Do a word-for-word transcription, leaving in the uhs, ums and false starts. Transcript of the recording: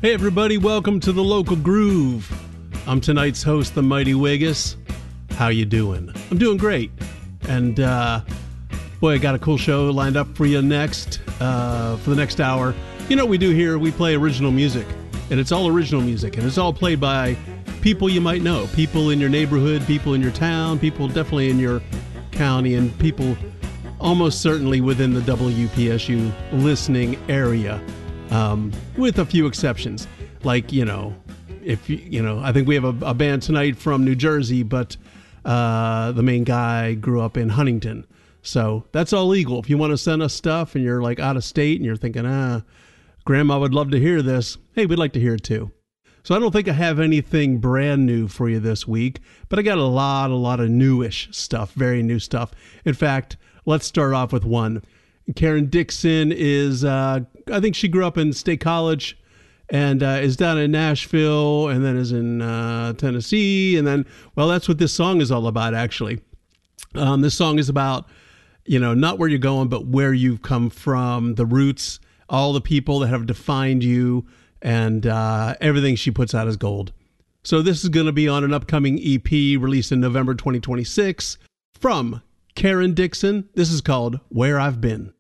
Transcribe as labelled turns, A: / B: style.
A: Hey everybody, welcome to the Local Groove. I'm tonight's host, the Mighty Wiggis. How you doing? I'm doing great. And uh, boy, I got a cool show lined up for you next, uh, for the next hour. You know what we do here? We play original music. And it's all original music. And it's all played by people you might know. People in your neighborhood, people in your town, people definitely in your county, and people almost certainly within the W P S U listening area. Um, with a few exceptions, like, you know, if you, you know, I think we have a, a band tonight from New Jersey, but uh, the main guy grew up in Huntington. So that's all legal. If you want to send us stuff and you're like out of state and you're thinking, ah, Grandma would love to hear this. Hey, we'd like to hear it too. So I don't think I have anything brand new for you this week, but I got a lot, a lot of newish stuff, very new stuff. In fact, let's start off with one. Karen Dixon is, uh, I think she grew up in State College and uh, is down in Nashville and then is in uh, Tennessee. And then, well, that's what this song is all about, actually. Um, this song is about, you know, not where you're going, but where you've come from, the roots, all the people that have defined you, and uh, everything she puts out is gold. So this is going to be on an upcoming E P released in November twenty twenty-six from Karen Dixon. This is called Where I've Been.